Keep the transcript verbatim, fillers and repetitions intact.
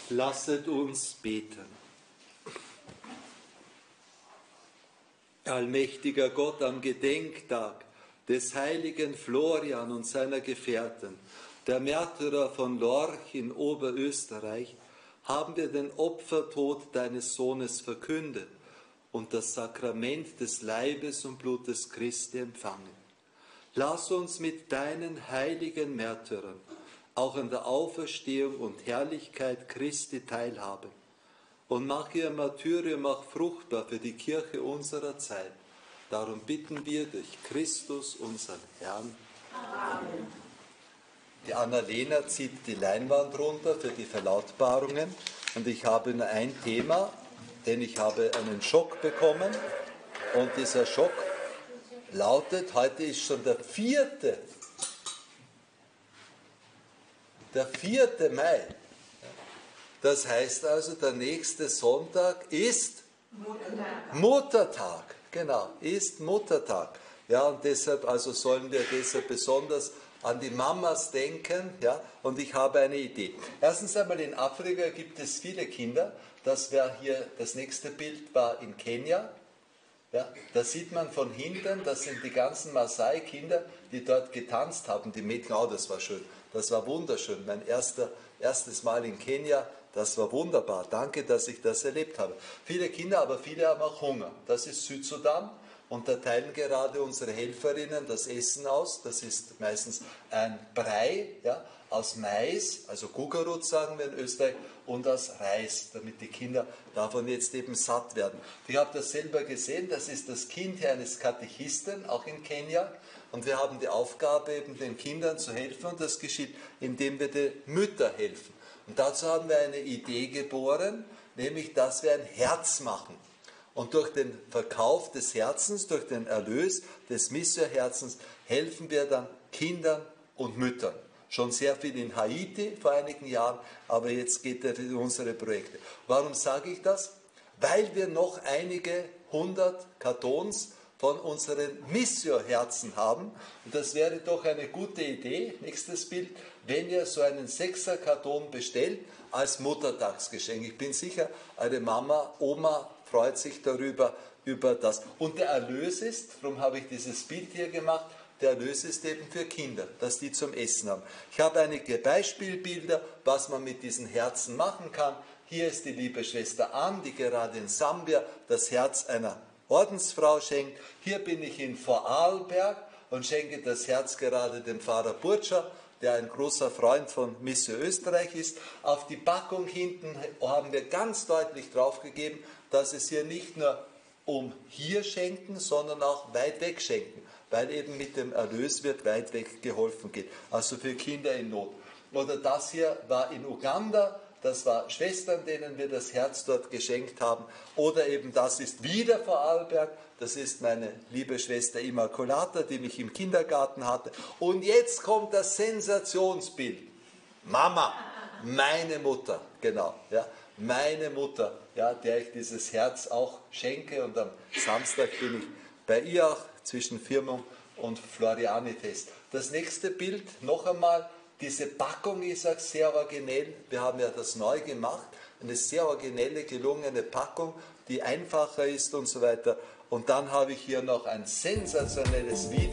Lasset uns beten. Allmächtiger Gott, am Gedenktag des heiligen Florian und seiner Gefährten, der Märtyrer von Lorch in Oberösterreich, haben wir den Opfertod deines Sohnes verkündet und das Sakrament des Leibes und Blutes Christi empfangen. Lass uns mit deinen heiligen Märtyrern auch an der Auferstehung und Herrlichkeit Christi teilhaben und mach ihr Martyrium auch fruchtbar für die Kirche unserer Zeit. Darum bitten wir durch Christus, unseren Herrn. Amen. Die Annalena zieht die Leinwand runter für die Verlautbarungen und ich habe nur ein Thema, denn ich habe einen Schock bekommen und dieser Schock lautet, heute ist schon der vierte Der vierte Mai. Das heißt also, der nächste Sonntag ist Muttertag. Muttertag, genau, ist Muttertag. Ja, und deshalb also sollen wir deshalb besonders an die Mamas denken. Ja, und ich habe eine Idee. Erstens einmal in Afrika gibt es viele Kinder. Das wäre hier, das nächste Bild war in Kenia. Ja, da sieht man von hinten, das sind die ganzen Maasai-Kinder, die dort getanzt haben. Die Mädchen, oh, das war schön. Das war wunderschön. Mein erster, erstes Mal in Kenia, das war wunderbar. Danke, dass ich das erlebt habe. Viele Kinder, aber viele haben auch Hunger. Das ist Südsudan und da teilen gerade unsere Helferinnen das Essen aus. Das ist meistens ein Brei, ja, aus Mais, also Gugarut sagen wir in Österreich, und aus Reis, damit die Kinder davon jetzt eben satt werden. Ich habe das selber gesehen, das ist das Kind eines Katechisten, auch in Kenia. Und wir haben die Aufgabe, eben den Kindern zu helfen, und das geschieht, indem wir den Müttern helfen. Und dazu haben wir eine Idee geboren, nämlich, dass wir ein Herz machen. Und durch den Verkauf des Herzens, durch den Erlös des Missio-Herzens, helfen wir dann Kindern und Müttern. Schon sehr viel in Haiti vor einigen Jahren, aber jetzt geht er in unsere Projekte. Warum sage ich das? Weil wir noch einige hundert Kartons von unseren Missio-Herzen haben. Und das wäre doch eine gute Idee, nächstes Bild, wenn ihr so einen Sechser-Karton bestellt als Muttertagsgeschenk. Ich bin sicher, eure Mama, Oma freut sich darüber, über das. Und der Erlös ist, darum habe ich dieses Bild hier gemacht, der Erlös ist eben für Kinder, dass die zum Essen haben. Ich habe einige Beispielbilder, was man mit diesen Herzen machen kann. Hier ist die liebe Schwester Ann, die gerade in Sambia das Herz einer Ordensfrau schenkt. Hier bin ich in Vorarlberg und schenke das Herz gerade dem Pfarrer Burtscher, der ein großer Freund von Missio Österreich ist. Auf die Packung hinten haben wir ganz deutlich draufgegeben, dass es hier nicht nur um hier schenken, sondern auch weit weg schenken, weil eben mit dem Erlös wird weit weg geholfen geht, also für Kinder in Not. Oder das hier war in Uganda, das war Schwestern, denen wir das Herz dort geschenkt haben. Oder eben das ist wieder Vorarlberg, das ist meine liebe Schwester Immaculata, die mich im Kindergarten hatte. Und jetzt kommt das Sensationsbild. Mama, meine Mutter, genau, ja, meine Mutter, ja, der ich dieses Herz auch schenke. Und am Samstag bin ich bei ihr auch zwischen Firmung und Florianifest. Das nächste Bild, noch einmal, diese Packung ist auch sehr originell. Wir haben ja das neu gemacht. Eine sehr originelle, gelungene Packung, die einfacher ist und so weiter. Und dann habe ich hier noch ein sensationelles Video.